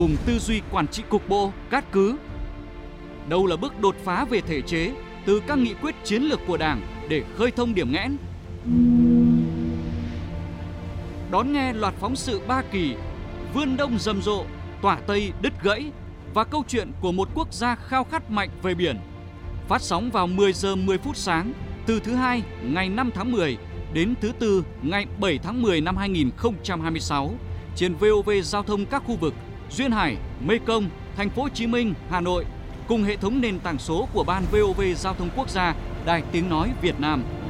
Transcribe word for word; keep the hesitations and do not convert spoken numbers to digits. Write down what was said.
cùng tư duy quản trị cục bộ, cát cứ. Đâu là bước đột phá về thể chế từ các nghị quyết chiến lược của Đảng để khơi thông điểm nghẽn? Đón nghe loạt phóng sự ba kỳ, vươn đông rầm rộ, tỏa tây đứt gãy và câu chuyện của một quốc gia khao khát mạnh về biển. Phát sóng vào mười giờ mười phút sáng từ thứ hai ngày năm tháng mười đến thứ tư ngày bảy tháng mười năm hai nghìn không trăm hai mươi sáu trên vê o vê Giao thông các khu vực Duyên Hải, Mê Công, Thành phố Hồ Chí Minh, Hà Nội cùng hệ thống nền tảng số của Ban vê o vê Giao thông Quốc gia, Đài Tiếng nói Việt Nam.